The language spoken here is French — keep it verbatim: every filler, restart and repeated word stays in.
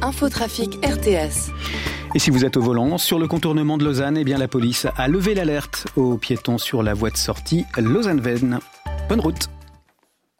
Infotrafic R T S. Et si vous êtes au volant, sur le contournement de Lausanne, eh bien la police a levé l'alerte aux piétons sur la voie de sortie Lausanne-Veynes. Bonne route.